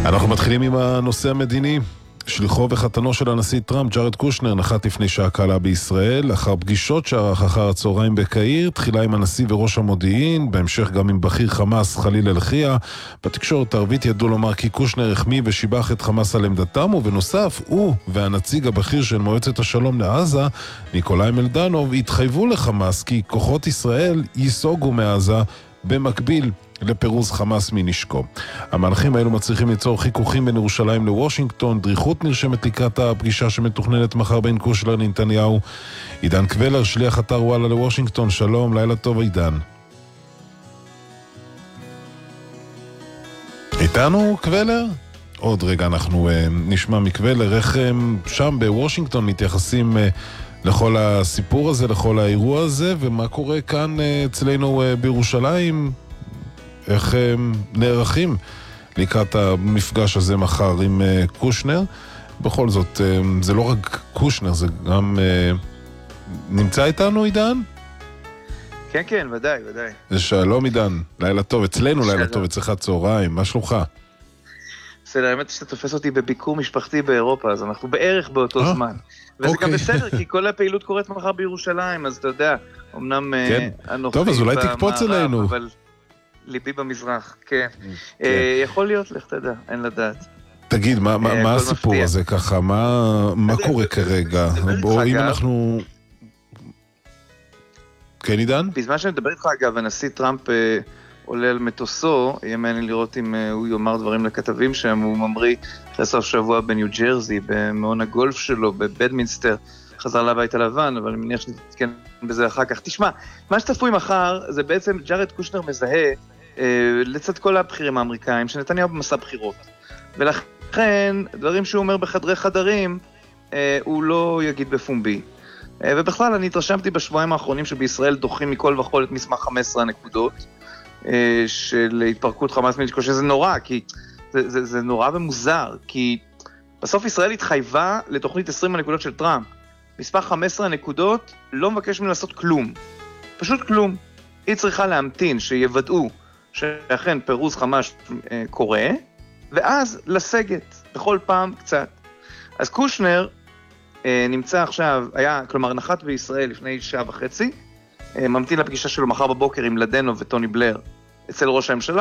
אנחנו מתחילים עם הנושא המדיני. שליחו וחתנו של הנשיא טראמפ, ג'ארד קושנר, נחת לפני שעה קלה בישראל, לאחר פגישות שערך אחר הצהריים בקהיר, תחילה עם הנשיא וראש המודיעין, בהמשך גם עם בכיר חמאס חליל אל-חיה. בתקשורת הערבית ידעו לומר כי קושנר החמיא ושיבח את חמאס על עמדתם, ובנוסף, הוא והנציג הבכיר של מועצת השלום לעזה, ניקולאי מלדנוב, התחייבו לחמאס כי כוחות ישראל ייסוגו מעזה במקביל לפירוז חמאס מנשקו. המהלכים האלו מצליחים ליצור חיכוכים בין ירושלים לוושינגטון. דריכות נרשמת לקראת הפגישה שמתוכננת מחר בין קושנר לנתניהו. עידן קבלר, שליח אתר וואלה לוושינגטון, שלום, לילה טוב עידן. איתנו קבלר? עוד רגע אנחנו נשמע מקבלר איך שם בוושינגטון מתייחסים לכל הסיפור הזה, לכל האירוע הזה, ומה קורה כאן אצלנו בירושלים, איך נערכים לקראת המפגש הזה מחר עם קושנר. בכל זאת, זה לא רק קושנר, זה גם נמצא איתנו עידן? כן, כן, ודאי, ודאי. שלום עידן, לילה טוב, אצלנו לילה טוב, אצלך צהריים, מה שלומך? בסדר, האמת שאתה תופס אותי בביקור משפחתי באירופה, אז אנחנו בערך באותו זמן. וזה גם בסדר, כי כל הפעילות קורית מחר בירושלים, אז אתה יודע, אמנם אנוכי טוב, אז אולי תקפוץ אלינו. אבל ליבי במזרח, כן. יכול להיות לך, אתה יודע, אין לדעת. תגיד, מה הסיפור הזה ככה? מה קורה כרגע? אם אנחנו... כן, עידן? בזמן שאני מדבר איתך, אגב, הנשיא טראמפ עולה על מטוסו, יהיה מעניין לראות אם הוא יאמר דברים לכתבים שם, הוא ממריא אחרי סוף שבוע בניו ג'רזי, במעון הגולף שלו, בבדמינסטר, חזר לבית הלבן, אבל אני מניח שנתקן בזה אחר כך. תשמע, מה שצפוי מחר זה בעצם ג'ארד קושנר מזהה לצד כל הבכירים האמריקאים, שנתניהו במסע בחירות. ולכן, דברים שהוא אומר בחדרי חדרים, הוא לא יגיד בפומבי. ובכלל, אני התרשמתי בשבועיים האחרונים שבישראל דוחים מכל וכל את מסמך 15 הנקודות של התפרקות חמאס מנשקו, שזה נורא, כי זה נורא ומוזר, כי בסוף ישראל התחייבה לתוכנית 20 הנקודות של טראמפ. מספר 15 הנקודות לא מבקש ממנו לעשות כלום. פשוט כלום. היא צריכה להמתין שיוודאו שאכן פירוז חמאס קורה, ואז לסגת בכל פעם קצת. אז קושנר נמצא עכשיו, כלומר נחת בישראל לפני שעה וחצי, ממתין לפגישה שלו מחר בבוקר עם לדנוב וטוני בלר אצל ראש הממשלה,